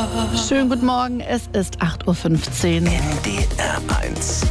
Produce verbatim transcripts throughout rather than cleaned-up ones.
Schönen guten Morgen, es ist acht Uhr fünfzehn. N D R eins.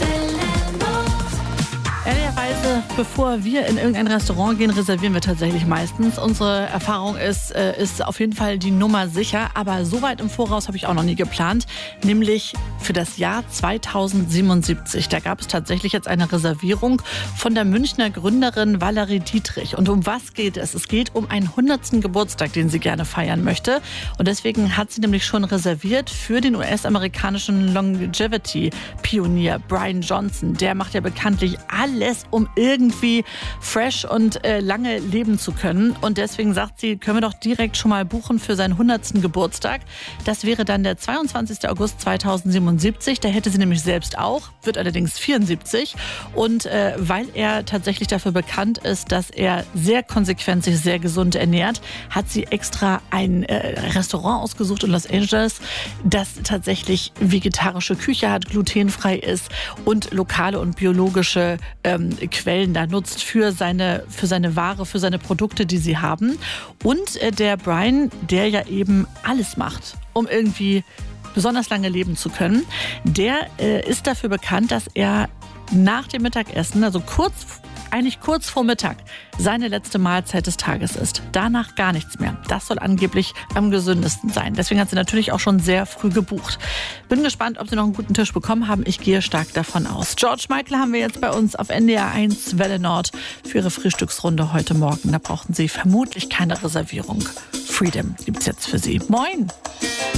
Ehrlicherweise, bevor wir in irgendein Restaurant gehen, reservieren wir tatsächlich meistens. Unsere Erfahrung ist, äh, ist auf jeden Fall die Nummer sicher. Aber so weit im Voraus habe ich auch noch nie geplant. Nämlich für das Jahr zweitausendsiebenundsiebzig. Da gab es tatsächlich jetzt eine Reservierung von der Münchner Gründerin Valerie Dietrich. Und um was geht es? Es geht um einen hundertsten Geburtstag, den sie gerne feiern möchte. Und deswegen hat sie nämlich schon reserviert für den U S-amerikanischen Longevity-Pionier Brian Johnson. Der macht ja bekanntlich alles, um irgendwie fresh und äh, lange leben zu können. Und deswegen sagt sie, können wir doch direkt schon mal buchen für seinen hundertsten Geburtstag. Das wäre dann der zweiundzwanzigster August zweitausendsiebenundsiebzig. Da hätte sie nämlich selbst auch, wird allerdings vierundsiebzig. Und äh, weil er tatsächlich dafür bekannt ist, dass er sehr konsequent sich sehr gesund ernährt, hat sie extra ein äh, Restaurant ausgesucht in Los Angeles, das tatsächlich vegetarische Küche hat, glutenfrei ist und lokale und biologische ähm, Quellen da nutzt für seine, für seine Ware, für seine Produkte, die sie haben. Und äh, der Brian, der ja eben alles macht, um irgendwie besonders lange leben zu können, der äh, ist dafür bekannt, dass er nach dem Mittagessen, also kurz, eigentlich kurz vor Mittag, seine letzte Mahlzeit des Tages ist. Danach gar nichts mehr. Das soll angeblich am gesündesten sein. Deswegen hat sie natürlich auch schon sehr früh gebucht. Bin gespannt, ob sie noch einen guten Tisch bekommen haben. Ich gehe stark davon aus. George Michael haben wir jetzt bei uns auf N D R eins Welle Nord für ihre Frühstücksrunde heute Morgen. Da brauchten sie vermutlich keine Reservierung. Freedom gibt's jetzt für sie. Moin!